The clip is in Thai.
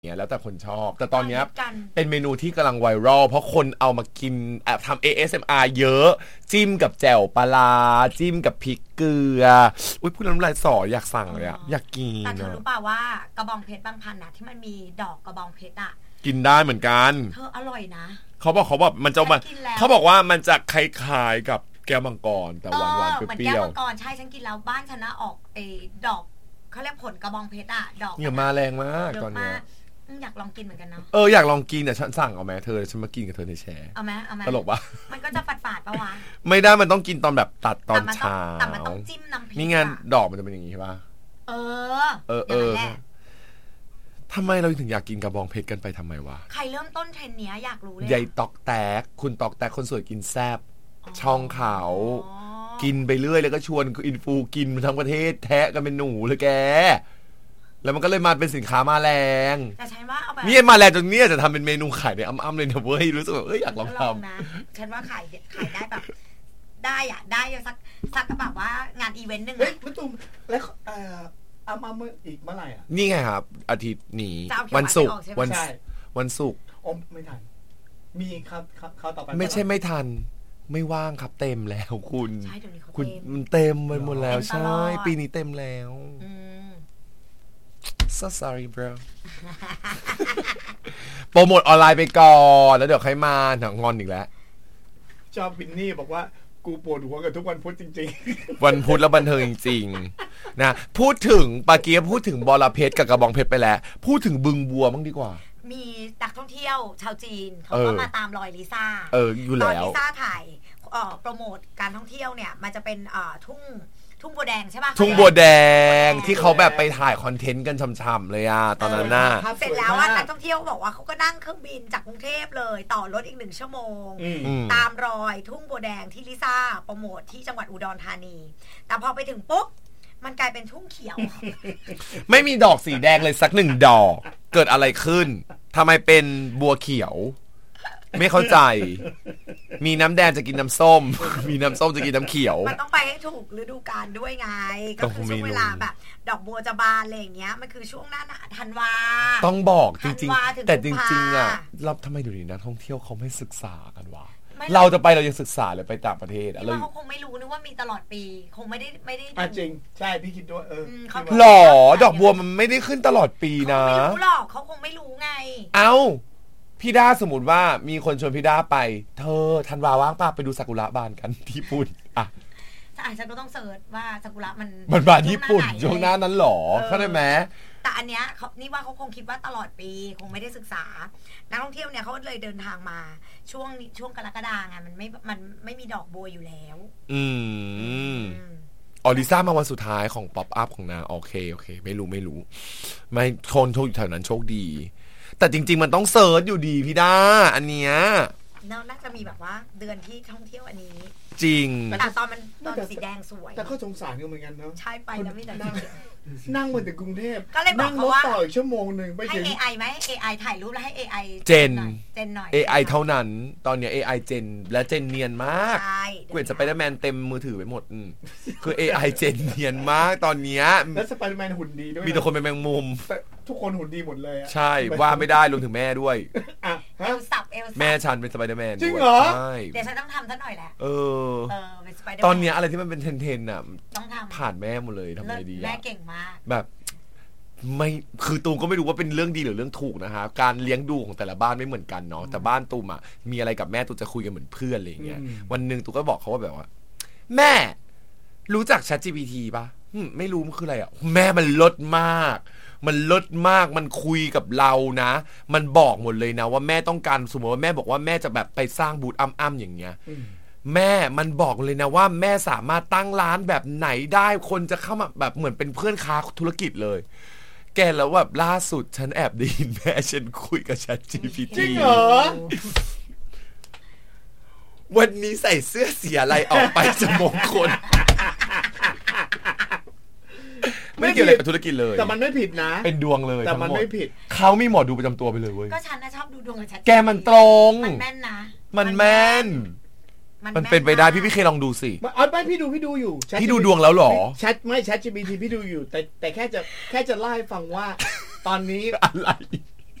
เนี่ยแล้วแต่คนชอบแต่ตอนนี้เป็นเมนูที่กำลังไวรัลเพราะคนเอามากินแอบทำ ASMR เยอะจิ้มกับแจ่วปลาจิ้มกับพริกเกลืออุ้ยพูดน้ำลายสออยากสั่งเลยอะอยากกินแต่เธอรู้ป่าวว่ากระบองเพชรบางพันนะที่มันมีดอกกระบองเพชรอะกินได้เหมือนกันเธออร่อยนะเขาบอกมันจะมาเขาบอกว่ามันจะคล้ายๆกับแก้วมังกรแต่หวานๆเปรี้ยวเหมือนแก้วมังกรใช่ฉันกินแล้วบ้านฉันนะออกดอกเขาเรียกผลกระบองเพชรอะดอกเนี่ยมาแรงมากตอนนี้อยากลองกินเหมือนกันเนาะอยากลองกินแต่ฉันสั่งเอาไหมเธอฉันมากินกับเธอในแชร์เอาไหมตลกปะมันก็จะฝาดๆปะวะไม่ได้มันต้องกินตอนแบบตัดตอนเช้าแต่มันต้องจิ้มน้ำพริกนี่ไงดอกมันจะเป็นอย่างนี้ใช่ปะทำไมเราถึงอยากกินกระบองเพชรกันไปทำไมวะใครเริ่มต้นเทรนเนี้ยอยากรู้เลยยายตอกแตกคุณตอกแตกคนสวยกินแซ่บช่องเขากินไปเรื่อยแล้วก็ชวนอินฟูกินทั้งประเทศแทะกันเป็นหนูเลยแกแล้วมันก็เลยมาเป็นสินค้ามาแรงแต่ฉันว่าเอาแบบนี่มาแรงจนเนี่ยจะทำเป็นเมนูขายในอ้ำๆเลยนะเว้ยรู้สึกแบบอยากลองทำนะฉันว่าขายได้แบบได้สักแบบว่างานอีเวนต์นึงเฮ้ยพี่ตุ้มแล้วอ้ำเมื่ออีกเมื่อไหร่อ่ะนี่ไงครับอาทิตย์นี้วันศุกร์วันศุกร์ไม่ทันมีครับเขาต่อไปไม่ใช่ไม่ทันไม่ว่างครับเต็มแล้วคุณใช่เดี๋ยวนี้เขาคุณมันเต็มไปหมดแล้วใช่ปีนี้เต็มแล้วso sorry bro โปรโมทออนไลน์ไปก่อนแล้วเดี๋ยวใครมาหนังงอนอีกแล้วชอบวินนี่บอกว่ากูปวดหัวกับทุกวันพุธจริงๆวันพุธแล้วบันเทิงจริงๆนะพูดถึงปาเกียพูดถึงบอระเพ็ดกับกระบองเพชรไปแล้วพูดถึงบึงบัวบ้างดีกว่ามีนักท่องเที่ยวชาวจีนเขาก็มาตามรอยลิซ่าอยู่แล้วตอนลิซ่าถ่ายโปรโมทการท่องเที่ยวเนี่ยมันจะเป็นทุ่งบัวแดงใช่ป่ะทุ่งบัวแดงที่เขาแบบไปถ่ายคอนเทนต์กันช่ำๆเลยอ่ะตอนนั้นน่ะเสร็จแล้วว่านักท่องเที่ยวบอกว่าเขาก็นั่งเครื่องบินจากกรุงเทพเลยต่อรถอีก1 ชั่วโมงตามรอยทุ่งบัวแดงที่ลิซ่าโปรโมทที่จังหวัดอุดรธานีแต่พอไปถึงปุ๊บมันกลายเป็นทุ่งเขียวไม่มีดอกสีแดงเลยสัก1 ดอกเกิดอะไรขึ้นทำไมเป็นบัวเขียวไม่เข้าใจมีน้ำแดงจะกินน้ำส้มมีน้ำส้มจะกินน้ำเขียวมันต้องไปให้ถูกฤดูกาลด้วยไงก็คือช่วงเวลาแบบดอกบัวจะบานอะไรอย่างเงี้ยมันคือช่วงหน้าธันวาต้องบอกจริงๆแต่จริงๆอ่ะเราทำไมดูดีนักท่องเที่ยวเขาไม่ศึกษากันวะเราจะไปเรายังศึกษาเลยไปต่างประเทศอะเขาคงไม่รู้นึกว่ามีตลอดปีคงไม่ได้จริงใช่พี่คิดด้วยหรอดอกบัวมันไม่ได้ขึ้นตลอดปีนะไม่รู้หรอกเขาคงไม่รู้ไงพี่ด้าสมมติว่ามีคนชวนพี่ด้าไปเธอธันวาว่างป่ะไปดูซากุระบานกันที่ญี่ปุ่นอ่ะฉันก็ต้องเสิร์ชว่าซากุระมันบานญี่ปุ่นช่วงหน้านั้นหรอเข้าใจไหมแต่อันเนี้ยนี่ว่าเขาคงคิดว่าตลอดปีคงไม่ได้ศึกษานักท่องเที่ยวเนี่ยเขาเลยเดินทางมาช่วงกรกฎาคมไงมันไม่มีดอกบัวอยู่แล้วลิซ่ามาวันสุดท้ายของป๊อปอัพของนางโอเคไม่รู้ไม่คนโชคอยู่แถวนั้นโชคดีแต่จริงๆมันต้องเซิร์ชอยู่ดีพี่ด้าอันเนี้ยน่าจะมีแบบว่าเดือนที่ท่องเที่ยวอันนี้จริงแต่ตอนสีแดงสวยแต่ก็สงสารกันเหมือนกันเนาะใช่ไปแล้วไม่ได้นั่งบนถึงกรุงเทพก็เลยบอกว่าต่ออีกชั่วโมงนึงไปให้ AI ไหม AI ถ่ายรูปแล้วให้ AI เจนหน่อย AI เท่านั้นตอนเนี้ย AI เจนและเจนเนียนมากเกวนสไปเดอร์แมนเต็มมือถือไปหมดคือ AI เจนเนียนมากตอนเนี้ยแล้วสไปเดอร์แมนหุ่นดีด้วยมีแต่คนเป็นแมงมุมทุกคนหุ่นดีหมดเลยใช่ว่าไม่ได้รวมถึงแม่ด้วยเอลสับแม่ฉันเป็นสไปเดอร์แมนจริงเหรอใช่เดี๋ยวฉันต้องทำซะหน่อยแหละเป็นสไปเดอร์แมนตอนเนี้ยอะไรที่มันเป็นเทนอ่ะต้องทำผ่านแม่หมดเลยทำไงดีแม่เก่งมากแบบไม่คือตูมก็ไม่รู้ว่าเป็นเรื่องดีหรือเรื่องถูกนะคะการเลี้ยงดูของแต่ละบ้านไม่เหมือนกันเนาะแต่บ้านตูมอ่ะมีอะไรกับแม่ตูมจะคุยกันเหมือนเพื่อนอะไรอย่างเงี้ยวันนึงตูมก็บอกเขาว่าแบบว่าแม่รู้จัก ChatGPT ป่ะไม่รู้มันคืออะไรอ่ะแม่มันลดมากมันคุยกับเรานะมันบอกหมดเลยนะว่าแม่ต้องการสมมติว่าแม่บอกว่าแม่จะแบบไปสร้างบูธอ้ำๆอย่างเงี้ยแม่มันบอกเลยนะว่าแม่สามารถตั้งร้านแบบไหนได้คนจะเข้ามาแบบเหมือนเป็นเพื่อนค้าธุรกิจเลยแกแล้วแบบล่าสุดฉันแอบได้ยินแม่ฉันคุยกับ ChatGPT จริงเหรอวันนี้ใส่เสื้อสีอะไรออกไปจะมงคลไม่เกี่ยวอะไรกับธุรกิจเลยแต่มันไม่ผิดนะเป็นดวงเลยแต่มันไม่ผิดเขามีหมอดูประจำตัวไปเลยเว้ยก็ฉันน่ะชอบดูดวงกับChatGPT แกมันตรงมันแม่นนะมันแม่นมันเป็นไปได้พี่เคลองดูสิไม่พี่ดูอยู่พี่ดูดวงแล้วหรอแชทไม่ ChatGPT พี่ดูอยู่แต่แค่จะเล่าให้ฟังว่าตอนนี้อะไร